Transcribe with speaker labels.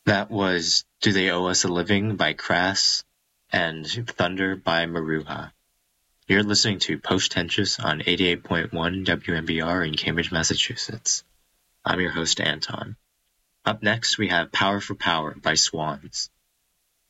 Speaker 1: That was Do They Owe Us a Living by Crass and Thunder by Maruha. You're listening to Post-Tentious on 88.1 WMBR in Cambridge, Massachusetts. I'm your host, Anton. Up next, we have Power for Power by Swans.